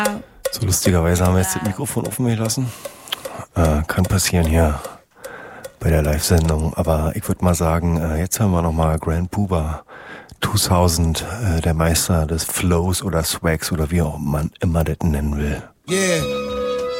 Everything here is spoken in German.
So lustigerweise haben wir jetzt das Mikrofon offen gelassen. Kann passieren hier bei der Live-Sendung. Aber ich würde mal sagen, jetzt hören wir nochmal Grand Puba 2000, der Meister des Flows oder Swags oder wie auch man immer das nennen will. Yeah.